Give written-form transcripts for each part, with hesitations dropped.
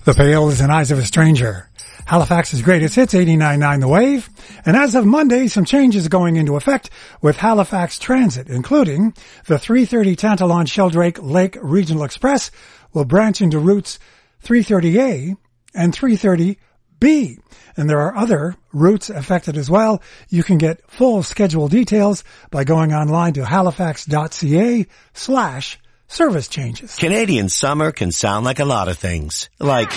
The Payolas and Eyes of a Stranger. Halifax's greatest hits, 89.9 The Wave. And as of Monday, some changes going into effect with Halifax Transit, including the 330 Tantalon Sheldrake Lake Regional Express will branch into routes 330A and 330B. And there are other routes affected as well. You can get full schedule details by going online to halifax.ca/service changes. Canadian summer can sound like a lot of things. Like,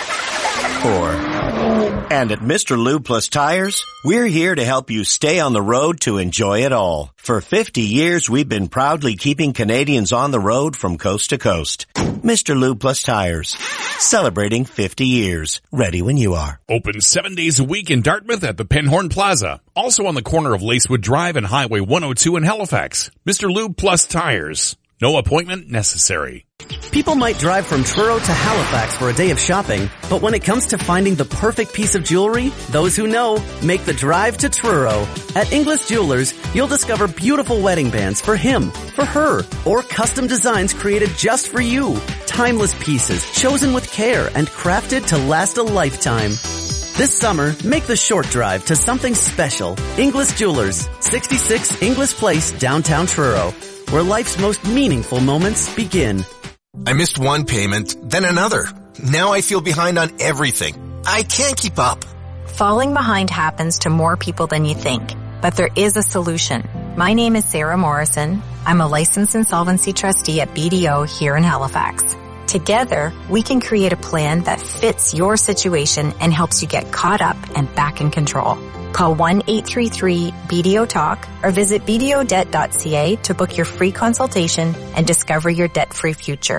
and at Mr. Lube Plus Tires, we're here to help you stay on the road to enjoy it all. For 50 years, we've been proudly keeping Canadians on the road from coast to coast. Mr. Lube Plus Tires, celebrating 50 years. Ready when you are. Open 7 days a week in Dartmouth at the Penhorn Plaza. Also on the corner of Lacewood Drive and Highway 102 in Halifax. Mr. Lube Plus Tires. No appointment necessary. People might drive from Truro to Halifax for a day of shopping, but when it comes to finding the perfect piece of jewelry, those who know make the drive to Truro. At Inglis Jewelers, you'll discover beautiful wedding bands for him, for her, or custom designs created just for you. Timeless pieces chosen with care and crafted to last a lifetime. This summer, make the short drive to something special. Inglis Jewelers, 66 Inglis Place, downtown Truro, where life's most meaningful moments begin. I missed one payment, then another. Now I feel behind on everything. I can't keep up. Falling behind happens to more people than you think, but there is a solution. My name is Sarah Morrison. I'm a licensed insolvency trustee at BDO here in Halifax. Together, we can create a plan that fits your situation and helps you get caught up and back in control. Call 1-833-BDO-TALK or visit bdodebt.ca to book your free consultation and discover your debt-free future.